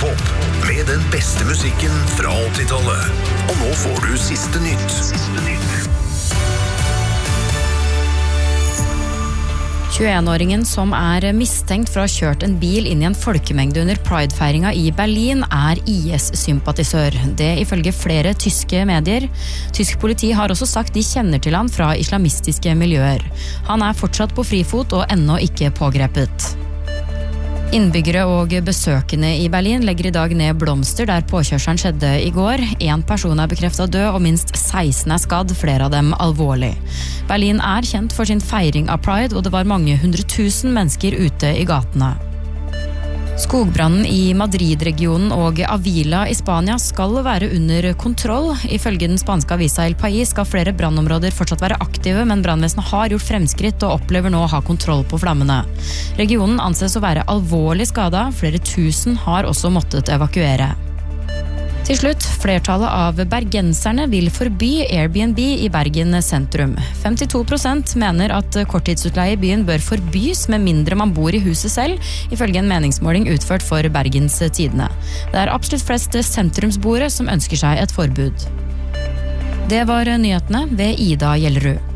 Europop med den beste musikken fra 80-tallet. Og nå får du siste nytt. 21-åringen som mistenkt for å ha kjørt en bil inn i en folkemengde under Pride-feiringa i Berlin IS-sympatisør. Det ifølge flere tyske medier. Tysk politi har også sagt de kjenner til han fra islamistiske miljøer. Han fortsatt på frifot og ennå ikke pågrepet. Innbyggere og besøkende i Berlin legger i dag ned blomster der påkjørselen skjedde i går. 1 person bekreftet død og minst 16 skadd, flere av dem alvorlig. Berlin kjent for sin feiring av Pride, og det var mange 100 000 mennesker ute i gatene. Skogbrannen i Madrid-regionen og Avila i Spania skal være under kontroll. Ifølge den spanske avisa El País skal flere brannområder fortsatt være aktive, men brannvesenet har gjort fremskritt og opplever nå å ha kontroll på flammene. Regionen anses å være alvorlig skadet, flere tusen har også måttet evakuere. Til slutt, flertallet av bergenserne vil forby Airbnb i Bergen sentrum. 52% mener at korttidsutleie i byen bør forbys med mindre man bor i huset selv, ifølge en meningsmåling utført for Bergens Tidende. Det absolutt flest sentrumsboere som ønsker seg et forbud. Det var nyhetene ved Ida Gjellerud.